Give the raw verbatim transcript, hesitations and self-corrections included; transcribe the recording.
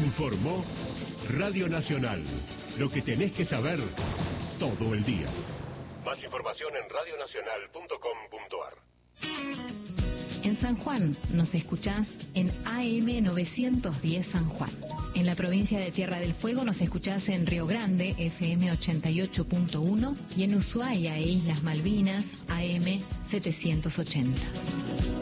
Informó Radio Nacional. Lo que tenés que saber todo el día. Más información en radio nacional punto com punto a r. En San Juan nos escuchás en A M novecientos diez San Juan. En la provincia de Tierra del Fuego nos escuchás en Río Grande, F M ochenta y ocho punto uno, y en Ushuaia e Islas Malvinas, A M setecientos ochenta.